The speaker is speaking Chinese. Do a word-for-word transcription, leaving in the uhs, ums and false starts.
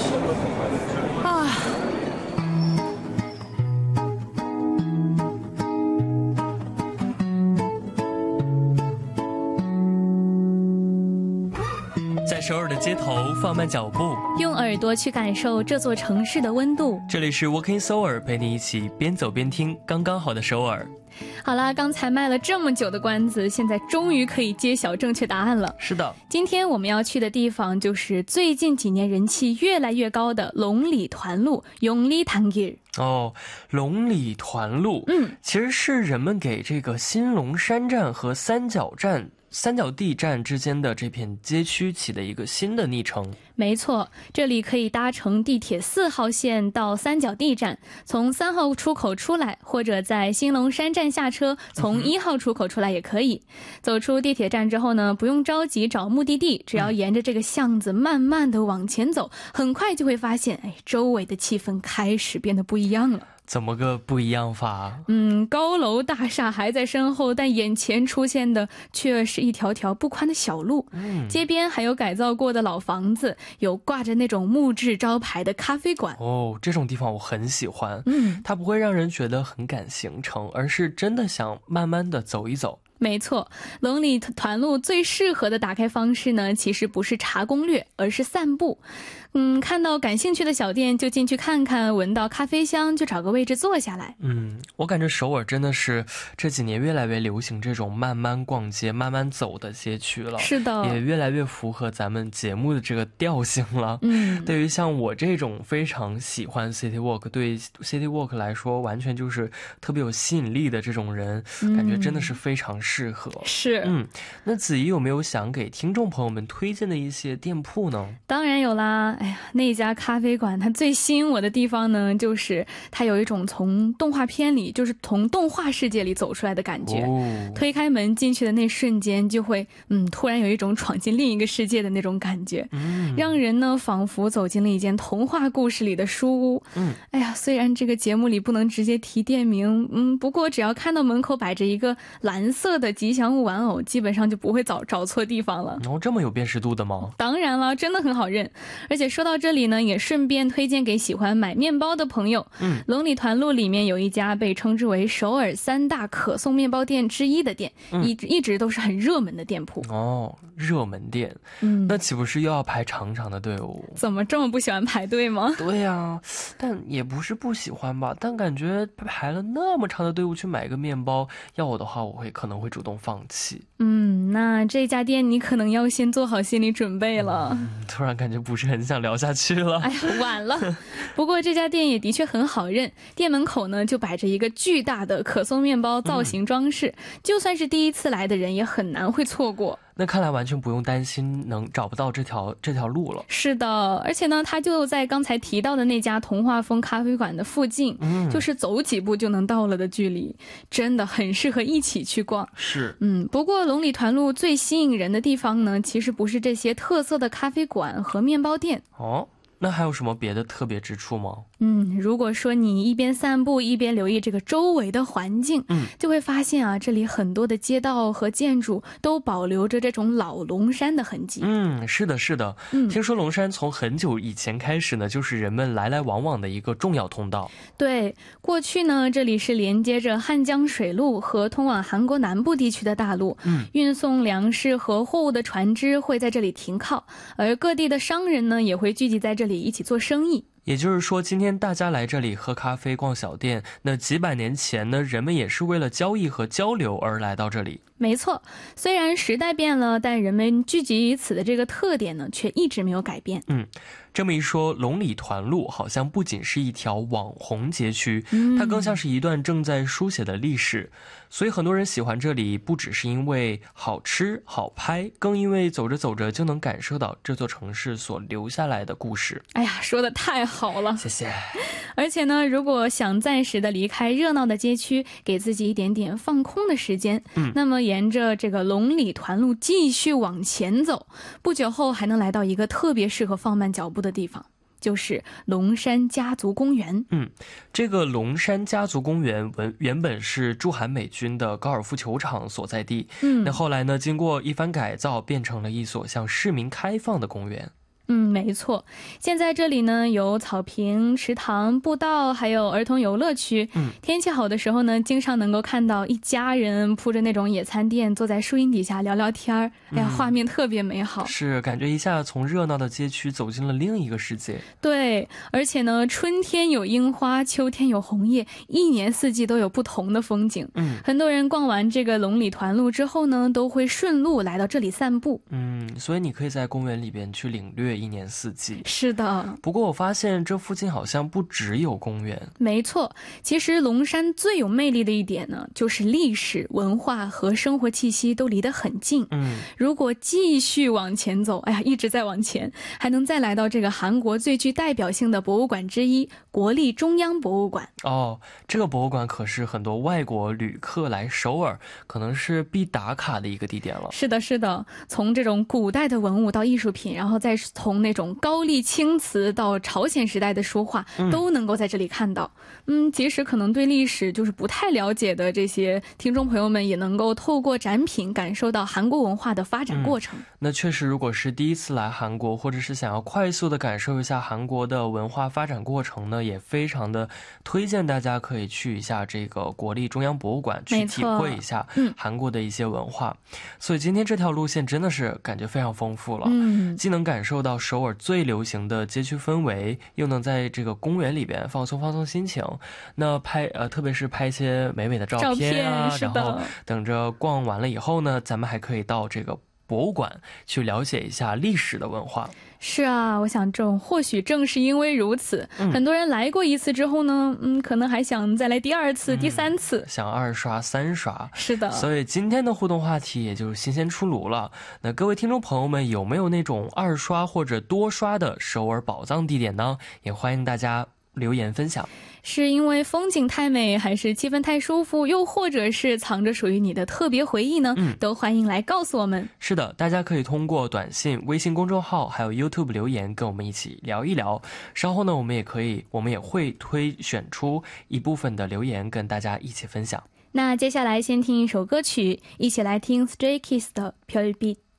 啊。 在首尔的街头放慢脚步， 用耳朵去感受这座城市的温度。 这里是 Walking 首尔，陪你一起边走边听刚刚好的首尔。 好啦，刚才卖了这么久的关子，现在终于可以揭晓正确答案了。 是的， 今天我们要去的地方就是最近几年人气越来越高的龙里团路 용리단길。 哦，龙里团路， 嗯， 其实是人们给这个新龙山站和三角站三角地站之间的这片街区起的一个新的昵称。 没错，这里可以搭乘地铁四号线到三角地站，从三号出口出来，或者在新龙山站下车，从一号出口出来也可以。嗯、走出地铁站之后呢，不用着急找目的地，只要沿着这个巷子慢慢的往前走，很快就会发现，哎，周围的气氛开始变得不一样了。 怎么个不一样法？ 嗯，高楼大厦还在身后，但眼前出现的却是一条条不宽的小路。嗯，街边还有改造过的老房子，有挂着那种木质招牌的咖啡馆。 哦，这种地方我很喜欢。 嗯， 它不会让人觉得很赶行程，而是真的想慢慢的走一走。 没错，龙里团路最适合的打开方式呢，其实不是查攻略，而是散步。嗯，看到感兴趣的小店就进去看看，闻到咖啡香就找个位置坐下来。 嗯，我感觉首尔真的是这几年越来越流行这种慢慢逛街、慢慢走的街区了。 是的， 也越来越符合咱们节目的这个调性了。 嗯， 对于像我这种非常喜欢 City Walk， 对 City Walk 来说完全就是特别有吸引力的这种人，嗯、感觉真的是非常适合。 是， 嗯，那子怡有没有想给听众朋友们推荐的一些店铺呢？ 当然有啦。哎呀，那家咖啡馆它最吸引我的地方呢，就是它有一种从动画片里，就是从动画世界里走出来的感觉。哦、推开门进去的那瞬间，就会嗯，突然有一种闯进另一个世界的那种感觉，嗯、让人呢仿佛走进了一间童话故事里的书屋。嗯，哎呀，虽然这个节目里不能直接提店名，嗯，不过只要看到门口摆着一个蓝色的吉祥物玩偶，基本上就不会找找错地方了。 哦，这么有辨识度的吗？ 当然了，真的很好认。而且说到这里呢，也顺便推荐给喜欢买面包的朋友。嗯，龙里团路里面有一家被称之为首尔三大可颂面包店之一的店，嗯、一一直都是很热门的店铺。 哦，热门店，嗯，那岂不是又要排长长的队伍？ 怎么这么不喜欢排队吗？ 对呀、啊，但也不是不喜欢吧，但感觉排了那么长的队伍去买个面包，要我的话，我会可能会主动放弃。 嗯，那这家店你可能要先做好心理准备了。 嗯、突然感觉不是很想聊下去了。 哎呀，晚了。不过这家店也的确很好认，店门口呢就摆着一个巨大的可颂面包造型装饰，嗯、就算是第一次来的人也很难会错过。 那看来完全不用担心能找不到这条这条路了。 是的，而且呢，它就在刚才提到的那家童话风咖啡馆的附近，嗯、就是走几步就能到了的距离，真的很适合一起去逛。 是， 嗯，不过龙里团路最吸引人的地方呢，其实不是这些特色的咖啡馆和面包店。 哦，那还有什么别的特别之处吗？ 嗯，如果说你一边散步一边留意这个周围的环境，嗯，就会发现啊，这里很多的街道和建筑都保留着这种老龙山的痕迹。 嗯，是的，是的。嗯，听说龙山从很久以前开始呢，就是人们来来往往的一个重要通道。 对，过去呢，这里是连接着汉江水路和通往韩国南部地区的大路，嗯，运送粮食和货物的船只会在这里停靠，而各地的商人呢，也会聚集在这里一起做生意。 也就是说，今天大家来这里喝咖啡、逛小店，那几百年前呢，人们也是为了交易和交流而来到这里。 没错，虽然时代变了，但人们聚集于此的这个特点呢，却一直没有改变。 嗯，这么一说，龙里团路好像不仅是一条网红街区，它更像是一段正在书写的历史。所以很多人喜欢这里，不只是因为好吃好拍，更因为走着走着就能感受到这座城市所留下来的故事。 哎呀，说得太好了， 谢谢。 而且呢，如果想暂时的离开热闹的街区，给自己一点点放空的时间，嗯，那么沿着这个龙里团路继续往前走，不久后还能来到一个特别适合放慢脚步的地方，就是龙山家族公园。 嗯，这个龙山家族公园原本是驻韩美军的高尔夫球场所在地，嗯，那后来呢，经过一番改造，变成了一所向市民开放的公园。 嗯，没错。现在这里呢有草坪、池塘、步道，还有儿童游乐区。 嗯， 天气好的时候呢，经常能够看到一家人铺着那种野餐垫，坐在树荫底下聊聊天儿。哎呀，画面特别美好。 是，感觉一下从热闹的街区走进了另一个世界。 对，而且呢，春天有樱花，秋天有红叶，一年四季都有不同的风景。 嗯， 很多人逛完这个龙里团路之后呢，都会顺路来到这里散步。 嗯，所以你可以在公园里边去领略一年四季。 是的。 不过我发现这附近好像不只有公园。 没错，其实龙山最有魅力的一点呢，就是历史文化和生活气息都离得很近。 嗯， 如果继续往前走，哎呀，一直在往前，还能再来到这个韩国最具代表性的博物馆之一国立中央博物馆。 哦，这个博物馆可是很多外国旅客来首尔可能是必打卡的一个地点了。 是的，是的，从这种古代的文物到艺术品，然后再从那种高丽青瓷到朝鲜时代的书画，都能够在这里看到。嗯，即使可能对历史就是不太了解的这些听众朋友们，也能够透过展品感受到韩国文化的发展过程。 嗯，那确实，如果是第一次来韩国，或者是想要快速的感受一下韩国的文化发展过程呢，也非常的推荐大家可以去一下这个国立中央博物馆，去体会一下韩国的一些文化。嗯，所以今天这条路线真的是感觉非常丰富了。 嗯， 既能感受到首尔最流行的街区氛围，又能在这个公园里边放松放松心情。那拍呃，特别是拍一些美美的照片啊， 照片， 然后等着逛完了以后呢，咱们还可以到这个博物馆去了解一下历史的文化。 是啊，我想这种或许正是因为如此，嗯，很多人来过一次之后呢，嗯，可能还想再来第二次、嗯、第三次， 想二刷、三刷。 是的， 所以今天的互动话题也就是新鲜出炉了。那各位听众朋友们，有没有那种二刷或者多刷的首尔宝藏地点呢？也欢迎大家留言分享。 是因为风景太美，还是气氛太舒服，又或者是藏着属于你的特别回忆呢？嗯，都欢迎来告诉我们。 是的，大家可以通过短信、微信公众号还有 YouTube 留言跟我们一起聊一聊。稍后呢，我们也可以，我们也会推选出一部分的留言跟大家一起分享。 那接下来先听一首歌曲，一起来听 Stray Kids 的별빛。